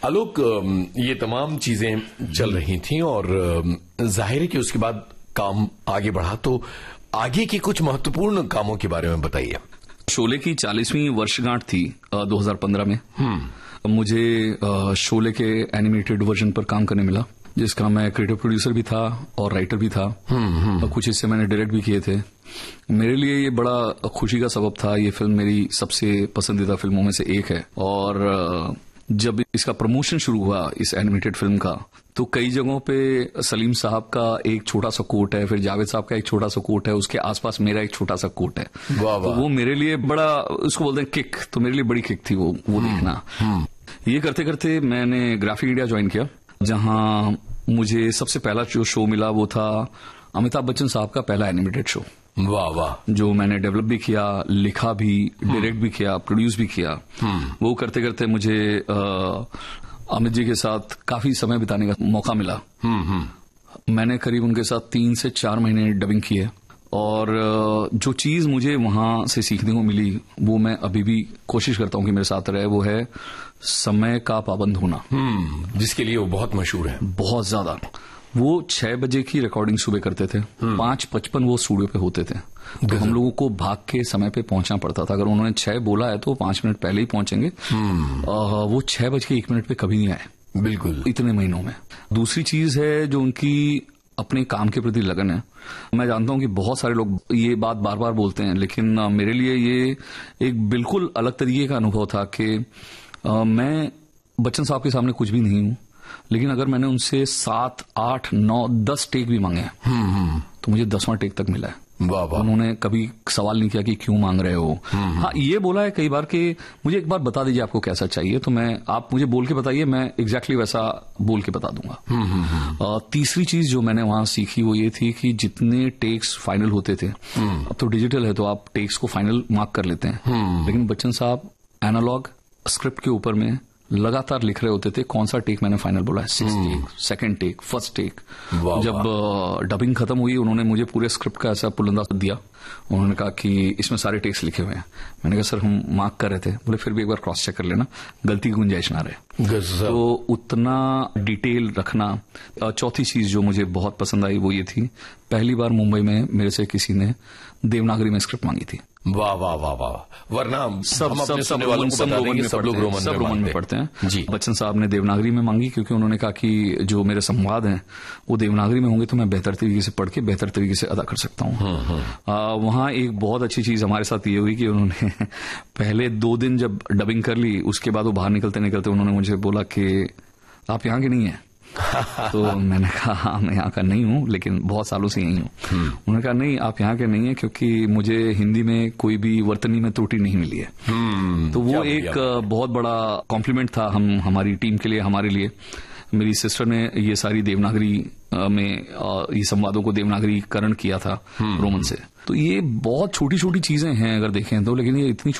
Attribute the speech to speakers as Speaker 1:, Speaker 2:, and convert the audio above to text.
Speaker 1: आलोक, ये तमाम चीजें चल रही थी और जाहिर है कि उसके बाद काम आगे बढ़ा, तो आगे के कुछ महत्वपूर्ण कामों के बारे में बताइए।
Speaker 2: शोले की 40वीं वर्षगांठ थी 2015 में। मुझे शोले के एनिमेटेड वर्जन पर काम करने मिला, जिसका मैं क्रिएटिव प्रोड्यूसर भी था और राइटर भी था। और कुछ हिस्से मैंने डायरेक्ट भी किए थे। मेरे लिए ये बड़ा खुशी का सबब था। ये फिल्म मेरी सबसे पसंदीदा फिल्मों में से एक है। और जब इसका प्रमोशन शुरू हुआ इस एनिमेटेड फिल्म का, तो कई जगहों पे सलीम साहब का एक छोटा सा कोट है, फिर जावेद साहब का एक छोटा सा कोट है, उसके आसपास मेरा एक छोटा सा कोट है। तो वो मेरे लिए बड़ा, उसको बोलते हैं किक, तो मेरे लिए बड़ी किक थी वो देखना। ये करते करते मैंने ग्राफिक इंडिया ज्वाइन किया, जहां मुझे सबसे पहला जो शो मिला वो था अमिताभ बच्चन साहब का पहला एनिमेटेड शो।
Speaker 1: वाह वाह।
Speaker 2: जो मैंने डेवलप भी किया, लिखा भी, डायरेक्ट भी किया, प्रोड्यूस भी किया। वो करते करते मुझे अमित जी के साथ काफी समय बिताने का मौका मिला। मैंने करीब उनके साथ 3 से 4 महीने डबिंग की है। और जो चीज मुझे वहां से सीखने को मिली, वो मैं अभी भी कोशिश करता हूं कि मेरे साथ रहे, वो है समय का पाबंद होना।
Speaker 1: जिसके लिए वो बहुत मशहूर है।
Speaker 2: बहुत ज्यादा। वो 6 बजे की रिकॉर्डिंग सुबह करते थे, 5:55 वो स्टूडियो पे होते थे। तो हम लोगों को भाग के समय पे पहुंचना पड़ता था। अगर उन्होंने 6 बोला है तो 5 मिनट पहले ही पहुंचेंगे। वो 6:01 पे कभी नहीं आए,
Speaker 1: बिल्कुल,
Speaker 2: इतने महीनों में। दूसरी चीज है जो उनकी अपने काम के प्रति लगन है। मैं जानता हूं कि बहुत सारे लोग ये बात बार बार बोलते हैं, लेकिन मेरे लिए ये एक बिल्कुल अलग तरीके का अनुभव था कि मैं बच्चन साहब के सामने कुछ भी नहीं हूं, लेकिन अगर मैंने उनसे 7, 8, 9, 10 टेक भी मांगे तो मुझे 10वां टेक तक मिला है।
Speaker 1: वाह वाह।
Speaker 2: उन्होंने कभी सवाल नहीं किया कि क्यों मांग रहे हो। हाँ, ये बोला है कई बार कि मुझे एक बार बता दीजिए आपको कैसा चाहिए, तो आप मुझे बोल के बताइए, मैं एग्जैक्टली वैसा बोल के बता दूंगा। तीसरी चीज जो मैंने वहां सीखी वो ये थी कि जितने टेक्स फाइनल होते थे, अब तो डिजिटल है तो आप टेक्स को फाइनल मार्क कर लेते हैं, लेकिन बच्चन साहब एनालॉग स्क्रिप्ट के ऊपर में लगातार लिख रहे होते थे कौन सा टेक मैंने फाइनल बोला है, 6th take, 2nd take, 1st take. जब डबिंग खत्म हुई, उन्होंने मुझे पूरे स्क्रिप्ट का ऐसा पुलंदा दिया। उन्होंने कहा कि इसमें सारे टेक्स लिखे हुए हैं। मैंने कहा सर हम मार्क कर रहे थे। बोले फिर भी एक बार क्रॉस चेक कर लेना, गलती की गुंजाइश ना रहे। तो उतना डिटेल रखना। चौथी चीज जो मुझे बहुत पसंद आई वो ये थी, पहली बार मुंबई में मेरे से किसी ने देवनागरी में स्क्रिप्ट मांगी थी।
Speaker 1: वाह वाह वाह वाह। वरना सब लोग रोमन में पढ़ते हैं जी।
Speaker 2: बच्चन साहब ने देवनागरी में मांगी, क्योंकि उन्होंने कहा कि जो मेरे संवाद हैं वो देवनागरी में होंगे तो मैं बेहतर तरीके से पढ़ के बेहतर तरीके से अदा कर सकता हूँ। वहां एक बहुत अच्छी चीज हमारे साथ ये हुई कि उन्होंने पहले 2 दिन जब डबिंग कर ली, उसके बाद वो बाहर निकलते निकलते उन्होंने मुझे बोला कि आप यहाँ के नहीं है। तो मैंने कहा हाँ मैं यहाँ का नहीं हूँ, लेकिन बहुत सालों से यही हूँ। उन्होंने कहा नहीं आप यहाँ के नहीं है, क्योंकि मुझे हिंदी में कोई भी वर्तनी में त्रुटि नहीं मिली है। तो वो एक बहुत बड़ा कॉम्प्लीमेंट था हमारी टीम के लिए, हमारे लिए। मेरी सिस्टर ने ये सारी देवनागरी में ये संवादों को देवनागरीकरण किया था रोमन से। तो ये बहुत छोटी छोटी चीजें हैं अगर देखें तो, लेकिन ये इतनी